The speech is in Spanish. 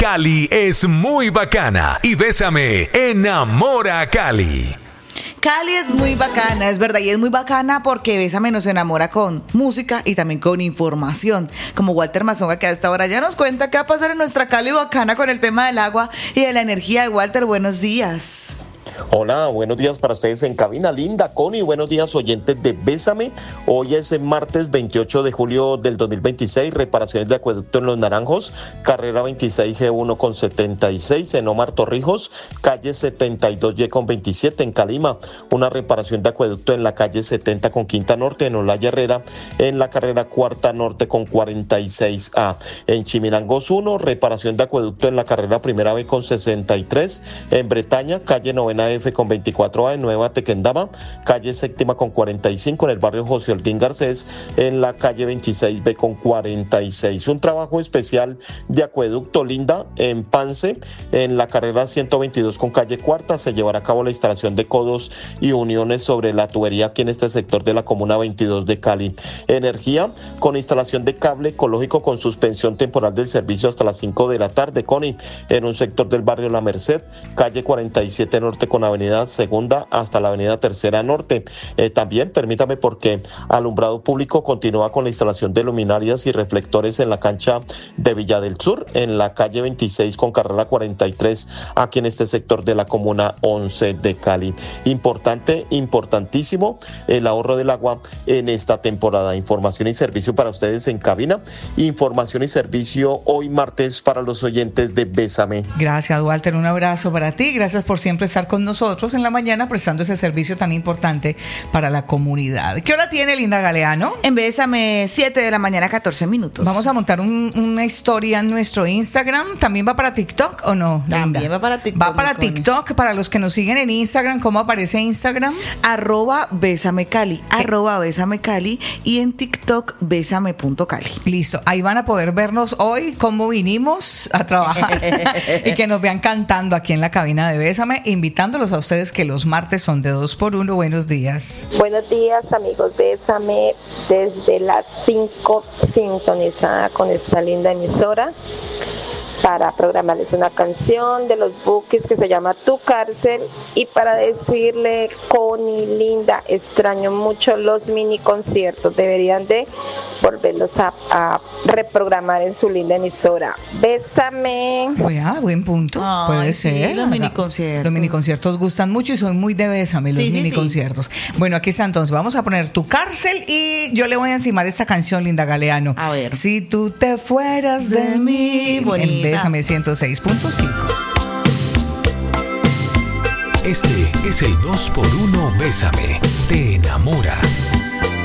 Cali es muy bacana y Bésame enamora a Cali. Cali es muy bacana, es verdad, y es muy bacana porque Bésame nos enamora con música y también con información. Como Walter Mazonga, que a esta hora ya nos cuenta qué va a pasar en nuestra Cali bacana con el tema del agua y de la energía. Walter, buenos días. Hola, buenos días para ustedes en cabina, Linda, Connie, buenos días oyentes de Bésame. Hoy es el martes 28 de julio del 2026, reparaciones de acueducto en Los Naranjos, carrera 26G1 con 76 en Omar Torrijos, calle 72Y con 27 en Calima, una reparación de acueducto en la calle 70 con Quinta Norte, en Olaya Herrera, en la carrera Cuarta Norte con 46A, en Chimirangos 1, reparación de acueducto en la carrera Primera B con 63, en Bretaña, calle 9F con 24A en Nueva Tequendama, calle Séptima con 45 en el barrio José Oldín Garcés, en la calle 26B con 46. Un trabajo especial de acueducto, Linda, en Pance, en la carrera 122 con calle Cuarta, se llevará a cabo la instalación de codos y uniones sobre la tubería aquí en este sector de la comuna 22 de Cali. Energía, con instalación de cable ecológico con suspensión temporal del servicio hasta las 5 de la tarde, Connie, en un sector del barrio La Merced, calle 47 Norte con avenida Segunda hasta la avenida Tercera Norte. También, permítame, porque alumbrado público continúa con la instalación de luminarias y reflectores en la cancha de Villa del Sur, en la calle 26 con carrera 43, aquí en este sector de la comuna 11 de Cali. Importante, importantísimo el ahorro del agua en esta temporada. Información y servicio para ustedes en cabina. Información y servicio hoy martes para los oyentes de Bésame. Gracias, Walter. Un abrazo para ti. Gracias por siempre estar con nosotros en la mañana prestando ese servicio tan importante para la comunidad. ¿Qué hora tiene Linda Galeano? En Bésame, 7 de la mañana, 14 minutos. Vamos a montar una historia en nuestro Instagram. ¿También va para TikTok o no, Linda? También va para TikTok. Va para TikTok. Para los que nos siguen en Instagram, ¿cómo aparece Instagram? @Bésame Cali, @Bésame Cali, y en TikTok Bésame.cali. Listo, ahí van a poder vernos hoy cómo vinimos a trabajar y que nos vean cantando aquí en la cabina de Bésame, invitándolos a ustedes que los martes son de 2x1. Buenos días. Buenos días, amigos, Bésame, desde las 5 sintonizada con esta linda emisora para programarles una canción de los Bukis que se llama Tu Cárcel, y para decirle, Connie, Linda, extraño mucho los mini conciertos, deberían de volverlos a reprogramar en su linda emisora. Bésame. Buen punto. Ay, puede sí, ser. los miniconciertos. Los miniconciertos gustan mucho y son muy de Bésame, los miniconciertos. Sí. Bueno, aquí está, entonces vamos a poner Tu Cárcel y yo le voy a encimar esta canción, Linda Galeano. A ver. Si tú te fueras de mí. Bonita. En Bésame 106.5. Este es el 2x1 Bésame, te enamora.